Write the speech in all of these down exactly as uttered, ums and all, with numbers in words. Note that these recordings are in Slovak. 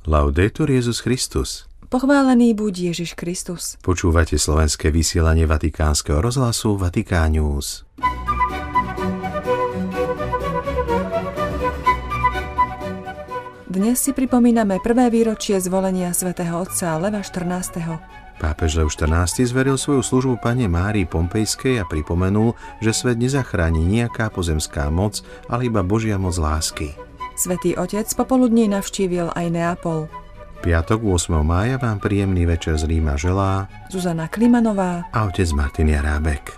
Laudetur Jesus Christus. Pochválený buď Ježiš Kristus. Počúvate slovenské vysielanie Vatikánskeho rozhlasu Vatikán News. Dnes si pripomíname prvé výročie zvolenia svätého otca Leva štrnásteho. Pápež Lev štrnásty zveril svoju službu Panne Márii Pompejskej a pripomenul, že svet nezachráni nejaká pozemská moc, ale iba Božia moc lásky. Svätý Otec popoludní navštívil aj Neapol. Piatok ôsmeho mája vám príjemný večer z Ríma želá Zuzana Klimanová a otec Martin Jarábek.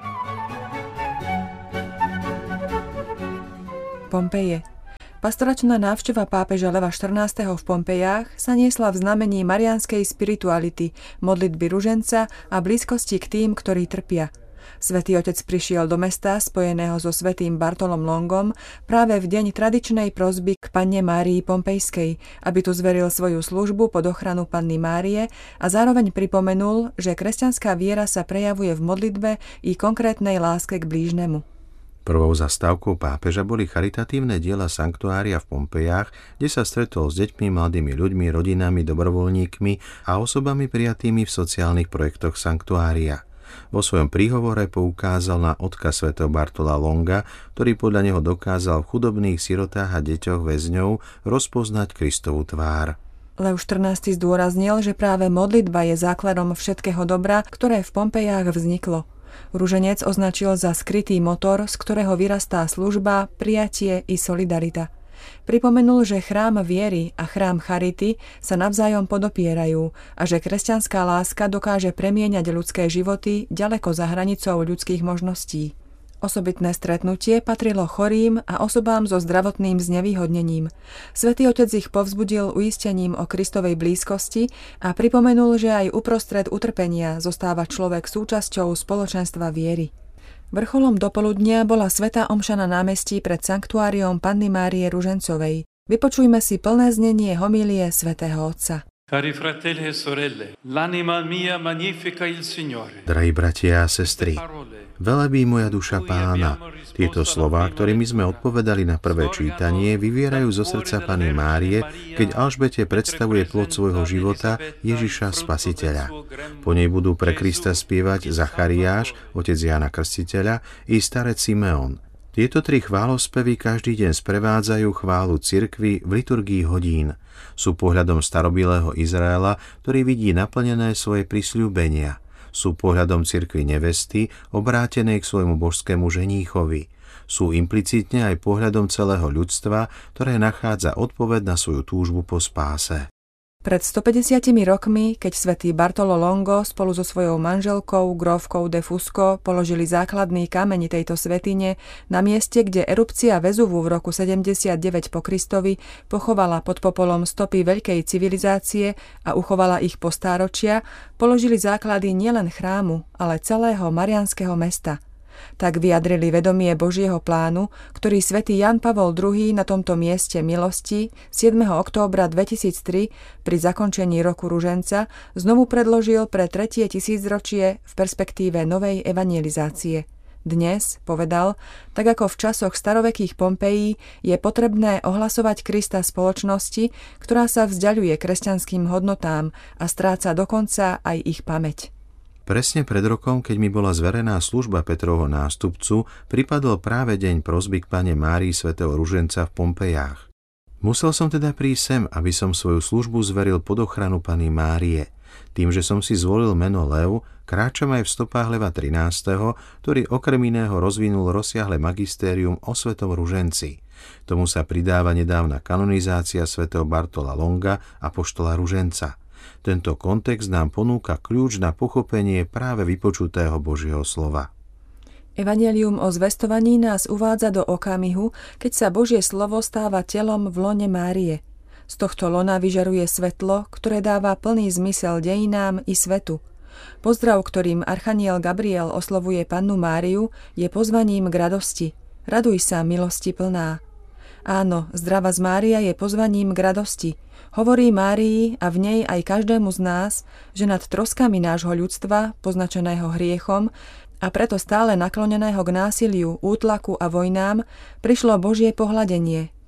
Pompeje. Pastoračná návšteva pápeža Leva štrnásteho v Pompejách sa niesla v znamení mariánskej spirituality, modlitby ruženca a blízkosti k tým, ktorí trpia. Svätý Otec prišiel do mesta spojeného so svätým Bartolom Longom práve v deň tradičnej prosby k Panne Márii Pompejskej, aby tu zveril svoju službu pod ochranu Panny Márie a zároveň pripomenul, že kresťanská viera sa prejavuje v modlitbe i konkrétnej láske k blížnemu. Prvou zastávkou pápeža boli charitatívne diela sanktuária v Pompejách, kde sa stretol s deťmi, mladými ľuďmi, rodinami, dobrovoľníkmi a osobami prijatými v sociálnych projektoch sanktuária. Vo svojom príhovore poukázal na odkaz svätého Bartola Longa, ktorý podľa neho dokázal v chudobných sirotách a deťoch väzňov rozpoznať Kristovu tvár. Lev štrnásty zdôraznil, že práve modlitba je základom všetkého dobra, ktoré v Pompejách vzniklo. Ruženec označil za skrytý motor, z ktorého vyrastá služba, prijatie i solidarita. Pripomenul, že chrám viery a chrám charity sa navzájom podopierajú a že kresťanská láska dokáže premieňať ľudské životy ďaleko za hranicou ľudských možností. Osobitné stretnutie patrilo chorým a osobám so zdravotným znevýhodnením. Svätý Otec ich povzbudil uistením o Kristovej blízkosti a pripomenul, že aj uprostred utrpenia zostáva človek súčasťou spoločenstva viery. Vrcholom dopoludnia bola svätá omša na námestí pred sanktuáriom Panny Márie Ružencovej. Vypočujme si plné znenie homílie svätého Otca. Cari fratelli e sorelle, l'anima mia magnifica il Signore. Drahí bratia a sestry, velebí moja duša Pána. Tieto slová, ktorými sme odpovedali na prvé čítanie, vyvierajú zo srdca Panny Márie, keď Alžbete predstavuje plod svojho života Ježiša Spasiteľa. Po nej budú pre Krista spievať Zachariáš, otec Jána Krstiteľa, i starec Simeon. Tieto tri chválospevy každý deň sprevádzajú chválu cirkvi v liturgii hodín. Sú pohľadom starobilého Izraela, ktorý vidí naplnené svoje prisľúbenia. Sú pohľadom cirkvi nevesty, obrátenej k svojmu božskému ženíchovi. Sú implicitne aj pohľadom celého ľudstva, ktoré nachádza odpoveď na svoju túžbu po spáse. Pred stopäťdesiatimi rokmi, keď svätý Bartolo Longo spolu so svojou manželkou, grófkou de Fusco, položili základný kameň tejto svätyne na mieste, kde erupcia Vezuvu v roku sedemdesiatdeväť po Kristovi pochovala pod popolom stopy veľkej civilizácie a uchovala ich po stáročia, položili základy nielen chrámu, ale celého mariánskeho mesta. Tak vyjadrili vedomie Božieho plánu, ktorý svätý Ján Pavol druhý na tomto mieste milosti siedmeho októbra dvetisíctri pri zakončení roku ruženca znovu predložil pre tretie tisícročie v perspektíve novej evangelizácie. Dnes, povedal, tak ako v časoch starovekých Pompejí, je potrebné ohlasovať Krista spoločnosti, ktorá sa vzdiaľuje kresťanským hodnotám a stráca dokonca aj ich pamäť. Presne pred rokom, keď mi bola zverená služba Petrovho nástupcu, pripadol práve deň prosby k Panne Márii svätého Ruženca v Pompejách. Musel som teda prísť sem, aby som svoju službu zveril pod ochranu Panny Márie. Tým, že som si zvolil meno Lev, kráčam aj v stopách Leva trinásteho, ktorý okrem iného rozvinul rozsiahle magistérium o svätom Ruženci. Tomu sa pridáva nedávna kanonizácia svätého Bartola Longa, apoštola Ruženca. Tento kontext nám ponúka kľúč na pochopenie práve vypočutého Božieho slova. Evanjelium o zvestovaní nás uvádza do okamihu, keď sa Božie slovo stáva telom v lone Márie. Z tohto lona vyžaruje svetlo, ktoré dáva plný zmysel dejinám i svetu. Pozdrav, ktorým archaniel Gabriel oslovuje Pannu Máriu, je pozvaním k radosti. Raduj sa, milosti plná. Áno, zdravá z Mária je pozvaním k radosti. Hovorí Márii a v nej aj každému z nás, že nad troskami nášho ľudstva, poznačeného hriechom a preto stále nakloneného k násiliu, útlaku a vojnám, prišlo Božie pohľadenie,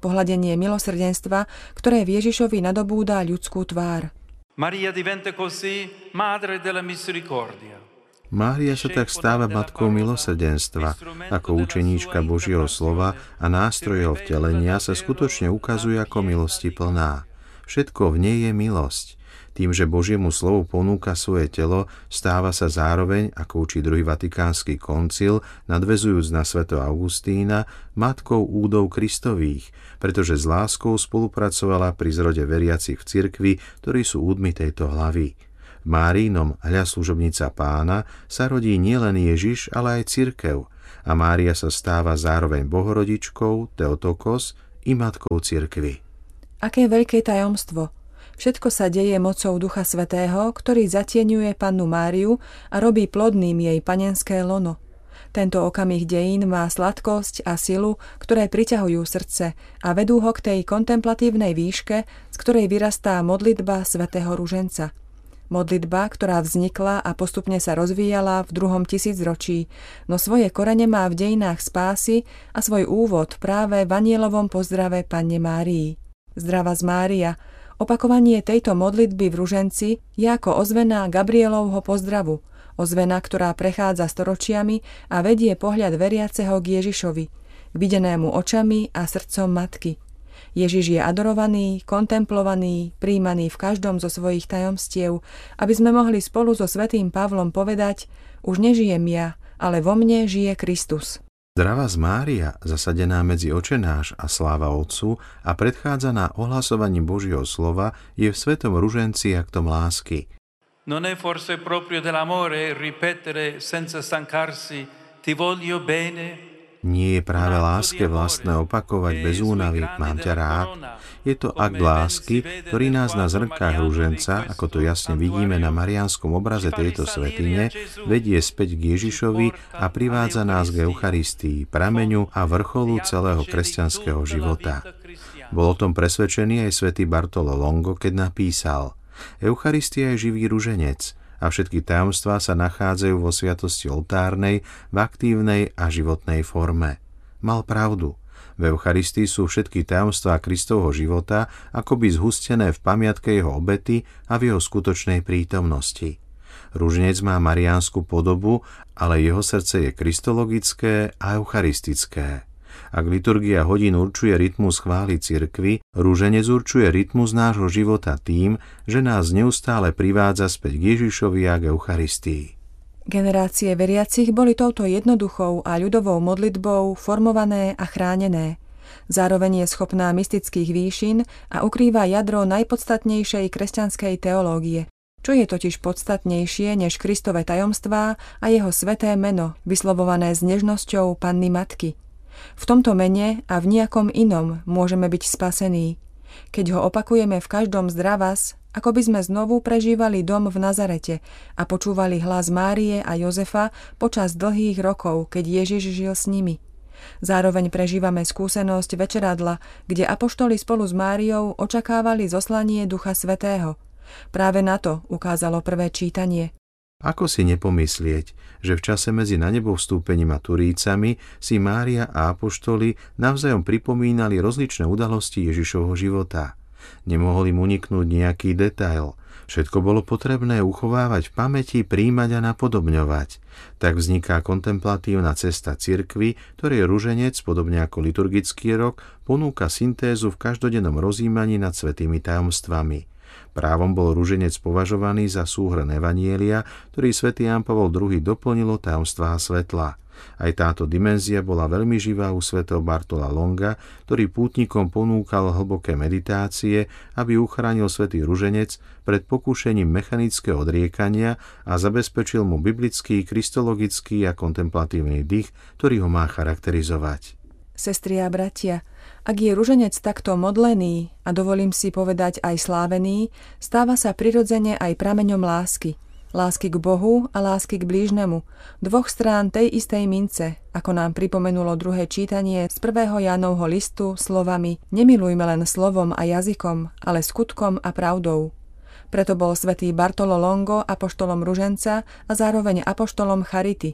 pohľadenie milosrdenstva, ktoré v Ježišovi nadobúda ľudskú tvár. Maria diventa così madre della misericordia. Mária sa tak stáva matkou milosrdenstva. Ako učeníčka Božieho slova a nástroj jeho vtelenia sa skutočne ukazuje ako milosti plná. Všetko v nej je milosť. Tým, že Božiemu slovu ponúka svoje telo, stáva sa zároveň, ako učí druhý vatikánsky koncil, nadväzujúc na svätého Augustína, matkou údov Kristových, pretože s láskou spolupracovala pri zrode veriacich v cirkvi, ktorí sú údmi tejto hlavy. V Máriinom hľa služobnica Pána sa rodí nielen Ježiš, ale aj cirkev, a Mária sa stáva zároveň Bohorodičkou, Theotokos i matkou cirkvi. Aké veľké tajomstvo! Všetko sa deje mocou Ducha Svätého, ktorý zatieňuje Pannu Máriu a robí plodným jej panenské lono. Tento okamih dejín má sladkosť a silu, ktoré priťahujú srdce a vedú ho k tej kontemplatívnej výške, z ktorej vyrastá modlitba svätého Ruženca. Modlitba, ktorá vznikla a postupne sa rozvíjala v druhom tisícročí, no svoje korene má v dejinách spásy a svoj úvod práve v anielovom pozdrave Panne Márii. Zdravá z Mária. Opakovanie tejto modlitby v Ruženci je ako ozvena Gabrielovho pozdravu, ozvena, ktorá prechádza storočiami a vedie pohľad veriaceho k Ježišovi, videnému očami a srdcom matky. Ježiš je adorovaný, kontemplovaný, prijímaný v každom zo svojich tajomstiev, aby sme mohli spolu so svätým Pavlom povedať: už nežijem ja, ale vo mne žije Kristus. Zdravá z Mária, zasadená medzi Očenáš a sláva Otcu a predchádzaná ohlasovaním Božieho slova, je v svetom ruženci aktom lásky. Non è forse proprio dell'amore ripetere senza stancarsi ti voglio bene? Nie je práve láske vlastné opakovať bez únavy mám ťa rád. Je to akt lásky, ktorý nás na zrnkách ruženca, ako to jasne vidíme na mariánskom obraze tejto svätyne, vedie späť k Ježišovi a privádza nás k Eucharistii, prameňu a vrcholu celého kresťanského života. Bol o tom presvedčený aj svätý Bartolo Longo, keď napísal: Eucharistia je živý ruženec a všetky tajomstvá sa nachádzajú vo sviatosti oltárnej, v aktívnej a životnej forme. Mal pravdu. V Eucharistii sú všetky tajomstvá Kristovho života akoby zhustené v pamiatke jeho obety a v jeho skutočnej prítomnosti. Ruženec má mariánsku podobu, ale jeho srdce je kristologické a eucharistické. Ak liturgia hodín určuje rytmus chvály cirkvi, ruženec určuje rytmus nášho života tým, že nás neustále privádza späť k Ježišovi a k Eucharistii. Generácie veriacich boli touto jednoduchou a ľudovou modlitbou formované a chránené. Zároveň je schopná mystických výšin a ukrýva jadro najpodstatnejšej kresťanskej teológie. Čo je totiž podstatnejšie než Kristove tajomstvá a jeho sväté meno, vyslovované s nežnosťou Panny Matky. V tomto mene a v nejakom inom môžeme byť spasení. Keď ho opakujeme v každom zdravas, ako by sme znovu prežívali dom v Nazarete a počúvali hlas Márie a Jozefa počas dlhých rokov, keď Ježiš žil s nimi. Zároveň prežívame skúsenosť večeradla, kde apoštoli spolu s Máriou očakávali zoslanie Ducha Svätého. Práve na to ukázalo prvé čítanie. Ako si nepomyslieť, že v čase medzi na nebo vstúpením a Turícami si Mária a apoštoli navzájom pripomínali rozličné udalosti Ježišovho života. Nemohol im uniknúť nejaký detail. Všetko bolo potrebné uchovávať v pamäti, prijímať a napodobňovať. Tak vzniká kontemplatívna cesta cirkvi, ktorej ruženec, podobne ako liturgický rok, ponúka syntézu v každodennom rozjímaní nad svätými tajomstvami. Právom bol ruženec považovaný za súhrn evanjelia, ktorý svätý Ján Pavol druhý doplnil o tajomstvá svetla. Aj táto dimenzia bola veľmi živá u svätého Bartola Longa, ktorý pútnikom ponúkal hlboké meditácie, aby uchránil svätý ruženec pred pokúšením mechanického odriekania a zabezpečil mu biblický, kristologický a kontemplatívny dých, ktorý ho má charakterizovať. Sestri a bratia, ak je ruženec takto modlený a dovolím si povedať aj slávený, stáva sa prirodzene aj prameňom lásky. Lásky k Bohu a lásky k blížnemu, dvoch strán tej istej mince, ako nám pripomenulo druhé čítanie z prvého Jánovho listu slovami: nemilujme len slovom a jazykom, ale skutkom a pravdou. Preto bol svätý Bartolo Longo apoštolom ruženca a zároveň apoštolom charity.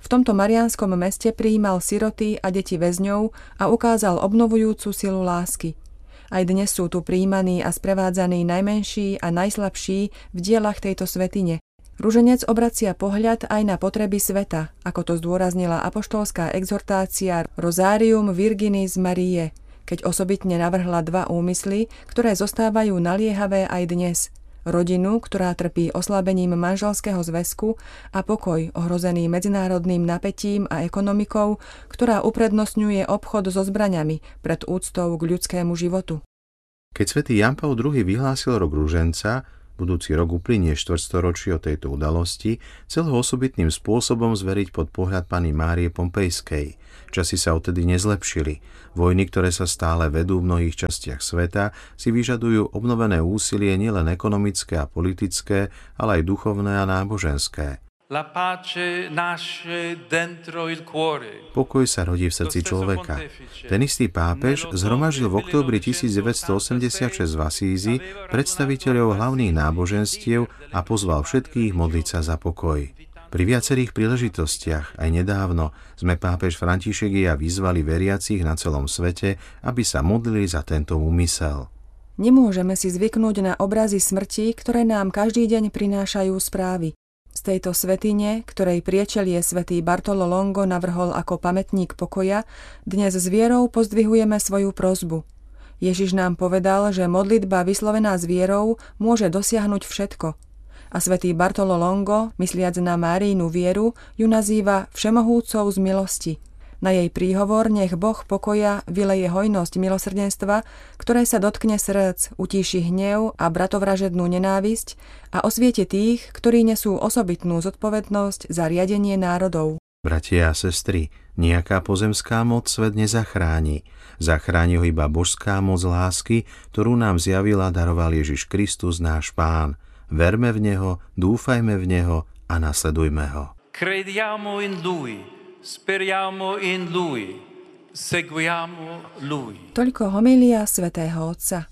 V tomto mariánskom meste prijímal siroty a deti väzňov a ukázal obnovujúcu silu lásky. Aj dnes sú tu prijímaní a sprevádzaní najmenší a najslabší v dielach tejto svätyne. Ruženec obracia pohľad aj na potreby sveta, ako to zdôraznila apoštolská exhortácia Rosarium Virginis Mariae, keď osobitne navrhla dva úmysly, ktoré zostávajú naliehavé aj dnes. Rodinu, ktorá trpí oslabením manželského zväzku a pokoj ohrozený medzinárodným napätím a ekonomikou, ktorá uprednostňuje obchod so zbraňami pred úctou k ľudskému životu. Keď svätý Ján Pavol druhý vyhlásil rok ruženca, budúci rok uplynie štvrťstoročí od tejto udalosti, chcel ho osobitným spôsobom zveriť pod pohľad Panny Márie Pompejskej. Časy sa odtedy nezlepšili. Vojny, ktoré sa stále vedú v mnohých častiach sveta, si vyžadujú obnovené úsilie nielen ekonomické a politické, ale aj duchovné a náboženské. Pokoj sa rodí v srdci človeka. Ten istý pápež zhromaždil v októbri tisícdeväťstoosemdesiatšesť v Asízi predstaviteľov hlavných náboženstiev a pozval všetkých modliť sa za pokoj. Pri viacerých príležitostiach, aj nedávno, sme pápež František a vyzvali veriacich na celom svete, aby sa modlili za tento úmysel. Nemôžeme si zvyknúť na obrazy smrti, ktoré nám každý deň prinášajú správy. Z tejto svätyne, ktorej priečelie svätý Bartolo Longo navrhol ako pamätník pokoja, dnes s vierou pozdvihujeme svoju prosbu. Ježiš nám povedal, že modlitba vyslovená s vierou môže dosiahnuť všetko. A svätý Bartolo Longo, mysliac na Máriinu vieru, ju nazýva všemohúcou z milosti. Na jej príhovor nech Boh pokoja vyleje hojnosť milosrdenstva, ktoré sa dotkne srdc, utíši hnev a bratovražednú nenávisť a osvieti tých, ktorí nesú osobitnú zodpovednosť za riadenie národov. Bratia a sestry, nejaká pozemská moc svet nezachráni. Zachráni ho iba božská moc lásky, ktorú nám zjavil a daroval Ježiš Kristus, náš Pán. Verme v Neho, dúfajme v Neho a nasledujme Ho. Crediamo in Lui, speriamo in Lui, seguiamo Lui. Toľko homilia svätého Otca.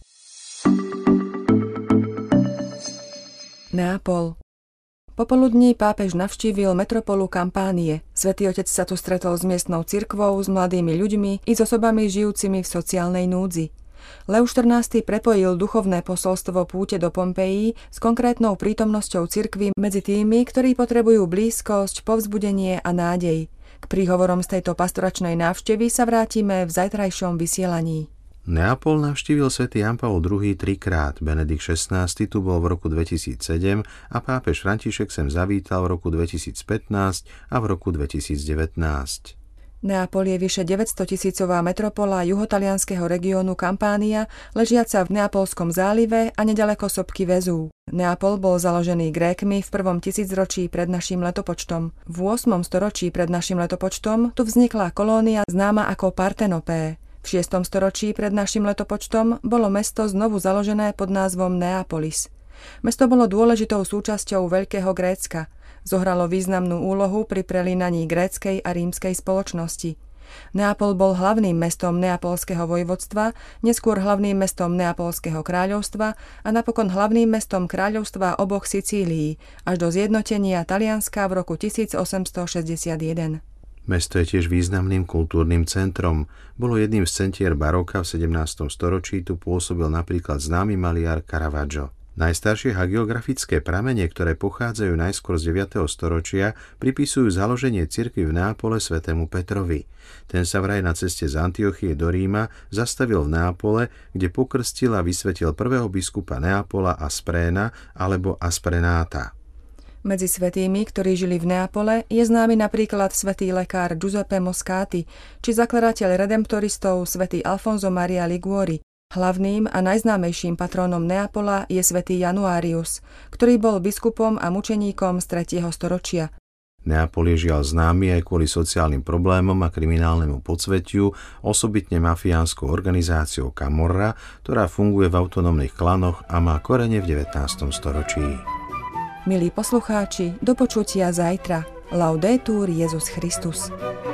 Neapol. Popoludní pápež navštívil metropolu Kampánie. Svätý Otec sa tu stretol s miestnou cirkvou, s mladými ľuďmi i s osobami žijúcimi v sociálnej núdzi. Lev štrnásty prepojil duchovné posolstvo púte do Pompejí s konkrétnou prítomnosťou cirkvi medzi tými, ktorí potrebujú blízkosť, povzbudenie a nádej. K príhovorom z tejto pastoračnej návštevy sa vrátime v zajtrajšom vysielaní. Neapol navštívil svätý Ján Pavol druhý trikrát, Benedikt šestnásty tu bol v roku dvetisícsedem a pápež František sem zavítal v roku dvetisícpätnásť a v roku dvetisícdevätnásť. Neapol je vyše deväťstotisícová metropola juhotalianskeho regiónu Kampánia, ležiaca v Neapolskom zálive a neďaleko sopky Vezú. Neapol bol založený Grékmi v prvom tisícročí pred naším letopočtom. V ôsmom storočí pred naším letopočtom tu vznikla kolónia známa ako Partenopé. V šiestom storočí pred naším letopočtom bolo mesto znovu založené pod názvom Neapolis. Mesto bolo dôležitou súčasťou Veľkého Grécka. Zohralo významnú úlohu pri prelínaní gréckej a rímskej spoločnosti. Neapol bol hlavným mestom neapolského vojvodstva, neskôr hlavným mestom Neapolského kráľovstva a napokon hlavným mestom kráľovstva oboch Sicílií až do zjednotenia Talianska v roku tisícosemstošesťdesiatjeden. Mesto je tiež významným kultúrnym centrom. Bolo jedným z centier baroka v sedemnástom storočí, tu pôsobil napríklad známy maliar Caravaggio. Najstaršie hagiografické pramene, ktoré pochádzajú najskôr z deviateho storočia, pripisujú založenie cirkvi v Neapole svätému Petrovi. Ten sa vraj na ceste z Antiochie do Ríma zastavil v Neapole, kde pokrstil a vysvetil prvého biskupa Neapola Aspréna alebo Asprenáta. Medzi svätými, ktorí žili v Neapole, je známy napríklad svätý lekár Giuseppe Moscati či zakladateľ redemptoristov svätý Alfonso Maria Liguori. Hlavným a najznámejším patrónom Neapola je svätý Januarius, ktorý bol biskupom a mučeníkom z tretieho storočia. Neapol je žiaľ známy aj kvôli sociálnym problémom a kriminálnemu podsvetiu, osobitne mafiánskou organizáciou Camorra, ktorá funguje v autonómnych klanoch a má korene v devätnástom storočí. Milí poslucháči, do počutia zajtra. Laudetur Jesus Christus.